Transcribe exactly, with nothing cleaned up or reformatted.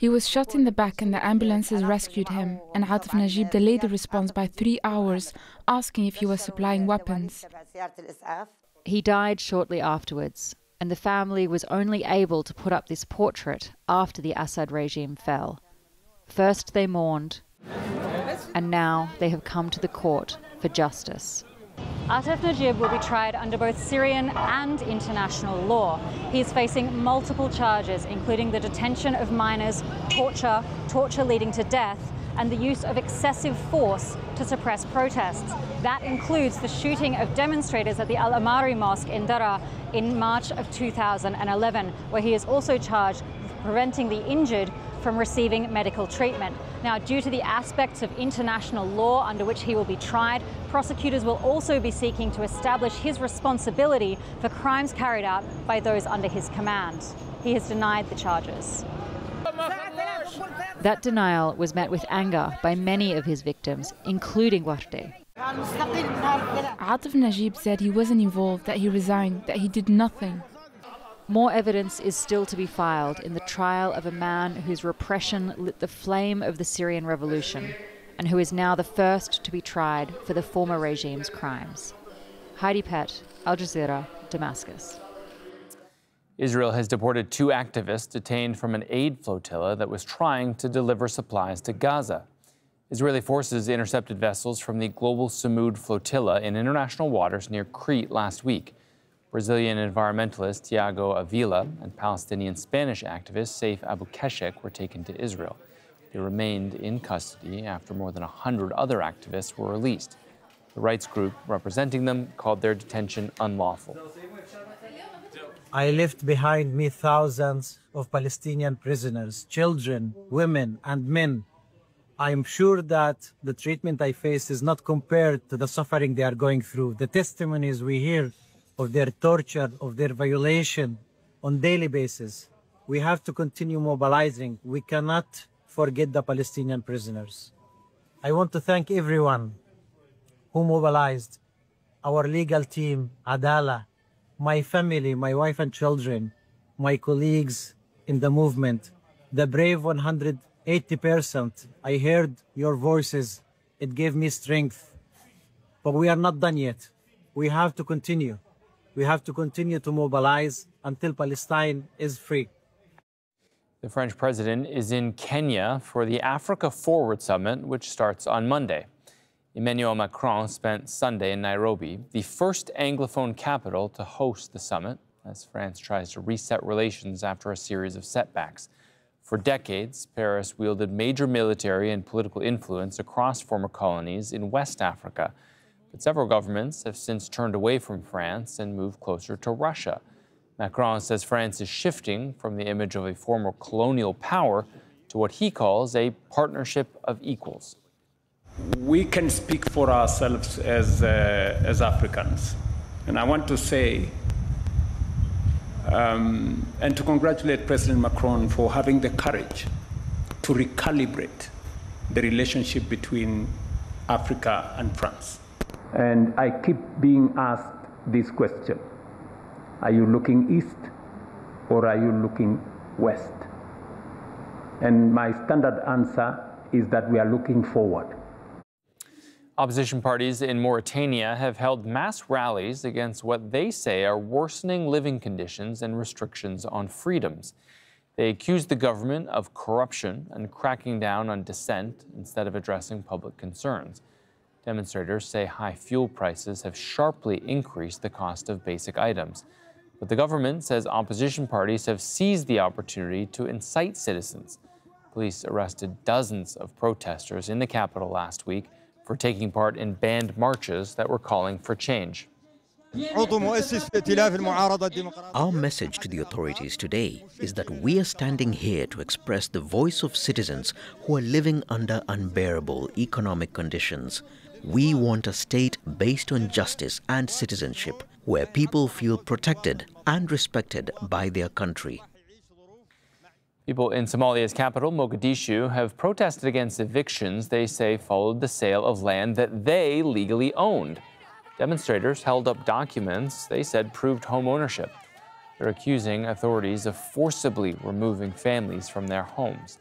He was shot in the back and the ambulances rescued him, and Atif Najib delayed the response by three hours, asking if he was supplying weapons. He died shortly afterwards, and the family was only able to put up this portrait after the Assad regime fell. First they mourned, and now they have come to the court for justice. Atif Najib will be tried under both Syrian and international law. He is facing multiple charges, including the detention of minors, torture, torture leading to death, and the use of excessive force to suppress protests. That includes the shooting of demonstrators at the Al Amari Mosque in Daraa in March of two thousand eleven, where he is also charged with preventing the injured from receiving medical treatment. Now, due to the aspects of international law under which he will be tried, prosecutors will also be seeking to establish his responsibility for crimes carried out by those under his command. He has denied the charges. That denial was met with anger by many of his victims, including Warde. Atif Najib said he wasn't involved, that he resigned, that he did nothing. More evidence is still to be filed in the trial of a man whose repression lit the flame of the Syrian revolution and who is now the first to be tried for the former regime's crimes. Heidi Pett, Al Jazeera, Damascus. Israel has deported two activists detained from an aid flotilla that was trying to deliver supplies to Gaza. Israeli forces intercepted vessels from the Global Samud flotilla in international waters near Crete last week. Brazilian environmentalist Tiago Avila and Palestinian Spanish activist Saif Abu Keshek were taken to Israel. They remained in custody after more than one hundred other activists were released. The rights group representing them called their detention unlawful. I left behind me thousands of Palestinian prisoners, children, women, and men. I am sure that the treatment I face is not compared to the suffering they are going through. The testimonies we hear of their torture, of their violation on daily basis. We have to continue mobilizing. We cannot forget the Palestinian prisoners. I want to thank everyone who mobilized, our legal team, Adala, my family, my wife and children, my colleagues in the movement, the brave one hundred eighty percent. I heard your voices. It gave me strength. But we are not done yet. We have to continue. We have to continue to mobilize until Palestine is free. The French president is in Kenya for the Africa Forward Summit, which starts on Monday. Emmanuel Macron spent Sunday in Nairobi, the first Anglophone capital to host the summit, as France tries to reset relations after a series of setbacks. For decades, Paris wielded major military and political influence across former colonies in West Africa. But several governments have since turned away from France and moved closer to Russia. Macron says France is shifting from the image of a former colonial power to what he calls a partnership of equals. We can speak for ourselves as, uh, as Africans. And I want to say, um, and to congratulate President Macron for having the courage to recalibrate the relationship between Africa and France. And I keep being asked this question: are you looking east or are you looking west? And my standard answer is that we are looking forward. Opposition parties in Mauritania have held mass rallies against what they say are worsening living conditions and restrictions on freedoms. They accuse the government of corruption and cracking down on dissent instead of addressing public concerns. Demonstrators say high fuel prices have sharply increased the cost of basic items. But the government says opposition parties have seized the opportunity to incite citizens. Police arrested dozens of protesters in the capital last week for taking part in banned marches that were calling for change. Our message to the authorities today is that we are standing here to express the voice of citizens who are living under unbearable economic conditions. We want a state based on justice and citizenship, where people feel protected and respected by their country. People in Somalia's capital, Mogadishu, have protested against evictions they say followed the sale of land that they legally owned. Demonstrators held up documents they said proved home ownership. They're accusing authorities of forcibly removing families from their homes.